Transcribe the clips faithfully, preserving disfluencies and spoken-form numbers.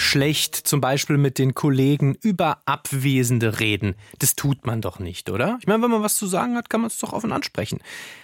schlecht zum Beispiel mit den Kollegen über Abwesende reden. Das tut man doch nicht, oder? Ich meine, wenn man was zu sagen hat, kann man es doch offen ansprechen.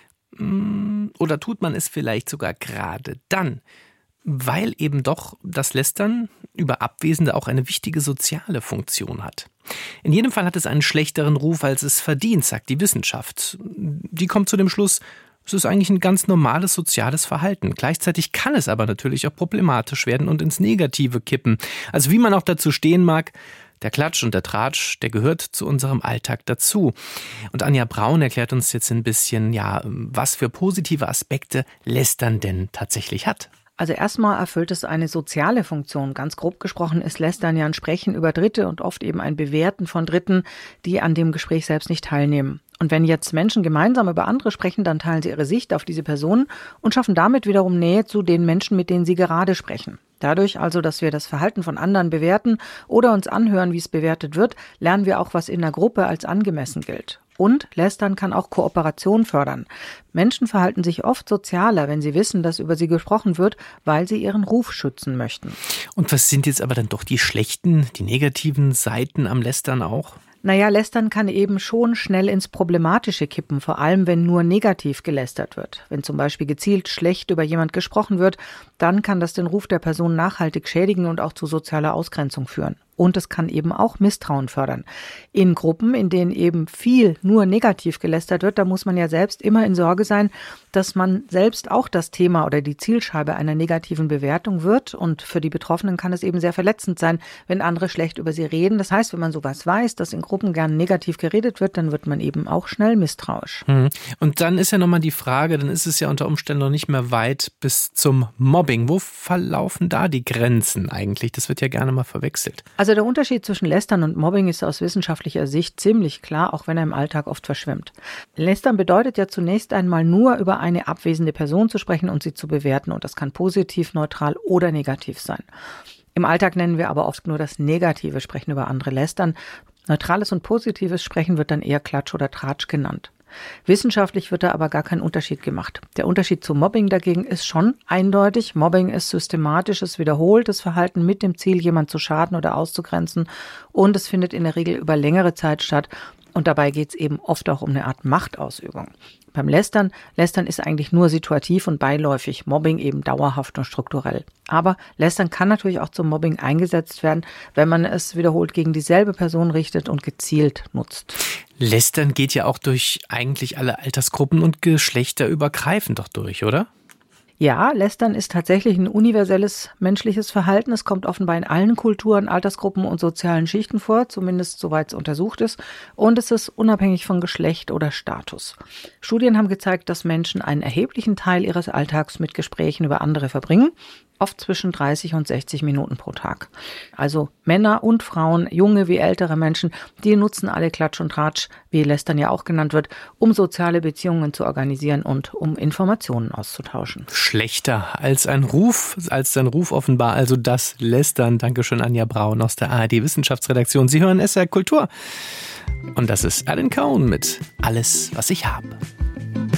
Oder tut man es vielleicht sogar gerade dann, weil eben doch das Lästern über Abwesende auch eine wichtige soziale Funktion hat. In jedem Fall hat es einen schlechteren Ruf, als es verdient, sagt die Wissenschaft. Die kommt zu dem Schluss, es ist eigentlich ein ganz normales soziales Verhalten. Gleichzeitig kann es aber natürlich auch problematisch werden und ins Negative kippen. Also wie man auch dazu stehen mag, der Klatsch und der Tratsch, der gehört zu unserem Alltag dazu. Und Anja Braun erklärt uns jetzt ein bisschen, ja, was für positive Aspekte Lästern denn tatsächlich hat. Also erstmal erfüllt es eine soziale Funktion. Ganz grob gesprochen ist Lästern ja ein Sprechen über Dritte und oft eben ein Bewerten von Dritten, die an dem Gespräch selbst nicht teilnehmen. Und wenn jetzt Menschen gemeinsam über andere sprechen, dann teilen sie ihre Sicht auf diese Personen und schaffen damit wiederum Nähe zu den Menschen, mit denen sie gerade sprechen. Dadurch also, dass wir das Verhalten von anderen bewerten oder uns anhören, wie es bewertet wird, lernen wir auch, was in der Gruppe als angemessen gilt. Und Lästern kann auch Kooperation fördern. Menschen verhalten sich oft sozialer, wenn sie wissen, dass über sie gesprochen wird, weil sie ihren Ruf schützen möchten. Und was sind jetzt aber dann doch die schlechten, die negativen Seiten am Lästern auch? Naja, Lästern kann eben schon schnell ins Problematische kippen, vor allem wenn nur negativ gelästert wird. Wenn zum Beispiel gezielt schlecht über jemand gesprochen wird, dann kann das den Ruf der Person nachhaltig schädigen und auch zu sozialer Ausgrenzung führen. Und es kann eben auch Misstrauen fördern. In Gruppen, in denen eben viel nur negativ gelästert wird, da muss man ja selbst immer in Sorge sein, dass man selbst auch das Thema oder die Zielscheibe einer negativen Bewertung wird. Und für die Betroffenen kann es eben sehr verletzend sein, wenn andere schlecht über sie reden. Das heißt, wenn man sowas weiß, dass in Gruppen gern negativ geredet wird, dann wird man eben auch schnell misstrauisch. Und dann ist ja nochmal die Frage, dann ist es ja unter Umständen noch nicht mehr weit bis zum Mobbing. Wo verlaufen da die Grenzen eigentlich? Das wird ja gerne mal verwechselt. Also der Unterschied zwischen Lästern und Mobbing ist aus wissenschaftlicher Sicht ziemlich klar, auch wenn er im Alltag oft verschwimmt. Lästern bedeutet ja zunächst einmal nur über eine abwesende Person zu sprechen und sie zu bewerten. Und das kann positiv, neutral oder negativ sein. Im Alltag nennen wir aber oft nur das negative Sprechen über andere Lästern. Neutrales und positives Sprechen wird dann eher Klatsch oder Tratsch genannt. Wissenschaftlich wird da aber gar kein Unterschied gemacht. Der Unterschied zu Mobbing dagegen ist schon eindeutig. Mobbing ist systematisches, wiederholtes Verhalten mit dem Ziel, jemand zu schaden oder auszugrenzen. Und es findet in der Regel über längere Zeit statt. Und dabei geht es eben oft auch um eine Art Machtausübung. Beim Lästern, Lästern ist eigentlich nur situativ und beiläufig, Mobbing eben dauerhaft und strukturell. Aber Lästern kann natürlich auch zum Mobbing eingesetzt werden, wenn man es wiederholt gegen dieselbe Person richtet und gezielt nutzt. Lästern geht ja auch durch eigentlich alle Altersgruppen und Geschlechter übergreifend doch durch, oder? Ja, Lästern ist tatsächlich ein universelles menschliches Verhalten. Es kommt offenbar in allen Kulturen, Altersgruppen und sozialen Schichten vor, zumindest soweit es untersucht ist. Und es ist unabhängig von Geschlecht oder Status. Studien haben gezeigt, dass Menschen einen erheblichen Teil ihres Alltags mit Gesprächen über andere verbringen. Oft zwischen dreißig und sechzig Minuten pro Tag. Also Männer und Frauen, junge wie ältere Menschen, die nutzen alle Klatsch und Tratsch, wie Lästern ja auch genannt wird, um soziale Beziehungen zu organisieren und um Informationen auszutauschen. Schlechter als ein Ruf, als sein Ruf offenbar, also das Lästern. Dankeschön, Anja Braun aus der A R D Wissenschaftsredaktion. Sie hören S R Kultur. Und das ist Alan Cohn mit Alles, was ich habe.